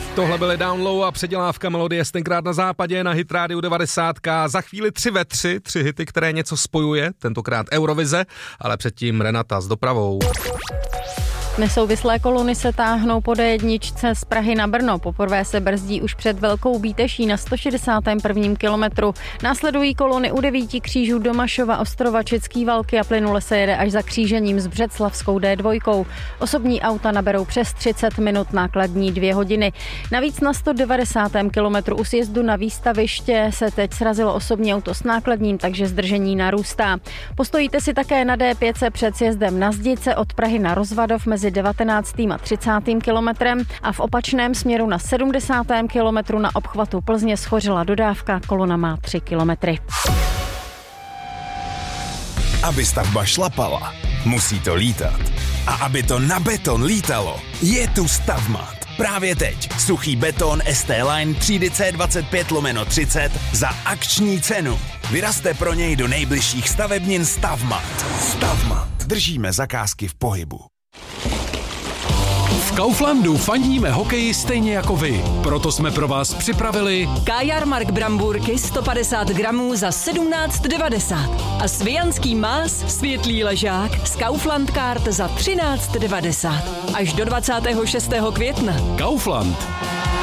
Tohle byly Down Low a předělávka melodie tenkrát na západě na Hit Radio 90. Za chvíli 3 ve 3, 3 hity, které něco spojuje, tentokrát Eurovize, ale předtím Renata s dopravou. Nesouvislé koluny se táhnou po D1 z Prahy na Brno. Poprvé se brzdí už před Velkou Bíteší na 161. kilometru. Následují kolony u 9 křížů Domašova, Ostrova, Český Valky a plynule se jede až za křížením s Břeclavskou D2. Osobní auta naberou přes 30 minut, nákladní 2 hodiny. Navíc na 190. kilometru u sjezdu na Výstaviště se teď srazilo osobní auto s nákladním, takže zdržení narůstá. Postojíte si také na D5 před sjezdem na Zdice od Prahy na Rozvadov mezi 19. a 30. kilometrem a v opačném směru na 70. kilometru na obchvatu Plzně schořela dodávka, kolona má 3 kilometry. Aby stavba šlapala, musí to lítat. A aby to na beton lítalo, je tu Stavmat. Právě teď suchý beton ST-Line třídy C25/30 za akční cenu. Vyrazte pro něj do nejbližších stavebnin Stavmat. Stavmat. Držíme zakázky v pohybu. V Kauflandu fandíme hokeji stejně jako vy. Proto jsme pro vás připravili K-Jarmark bramburky 150 gramů za 17,90 a svijanský más světlý ležák z Kaufland Card za 13,90. Až do 26. května. Kaufland.